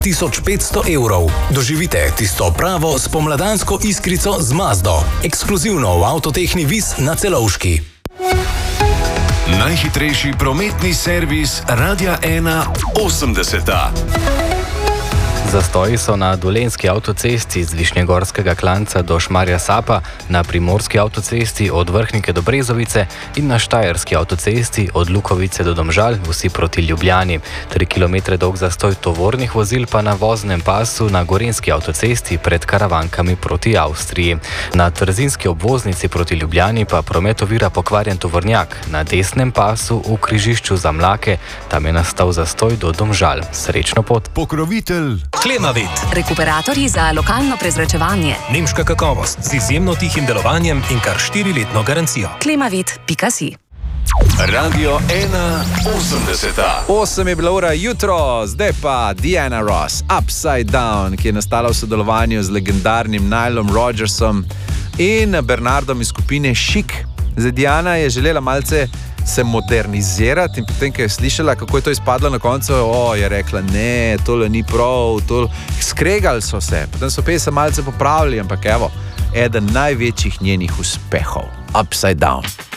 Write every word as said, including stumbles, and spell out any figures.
tisoč petsto evrov. Doživite tisto pravo spomladansko iskrico z Mazdo. Ekskluzivno v Avtotehni Vis na Celovški. Najhitrejši prometni servis Radia ena osemdeseta. Zastoji so na Dolenjski avtocesti z Višnjegorskega klanca do Šmarja Sapa, na Primorski avtocesti od Vrhnike do Brezovice in na Štajerski avtocesti od Lukovice do Domžal, vsi proti Ljubljani. Tri kilometre dolg zastoj tovornih vozil pa na voznem pasu na Gorenjski avtocesti pred Karavankami proti Avstriji. Na Trzinski obvoznici proti Ljubljani pa promet ovira pokvarjen tovornjak. Na desnem pasu v križišču za Mlake, tam je nastal zastoj do Domžal. Srečno pot. Pokrovitelj Klemavit. Rekuperatorji za lokalno prezračevanje. Nemška kakovost z izjemno tihim delovanjem in kar štiriletno garancijo. Klemavit pika si. Radio ena osemdeseta. Osem je bila ura jutro, zdaj pa Diana Ross, Upside Down, ki je nastala v sodelovanju z legendarnim Nilom Rodgersom in Bernardom iz skupine Chic. Zdaj Diana je želela malce se modernizirati in potem, ko je slišala, kako je to izpadlo na koncu, o, je rekla, ne, tole ni prav, tole... skregali so se, potem so pesem malce popravili, ampak evo, eden največjih njenih uspehov, Upside Down.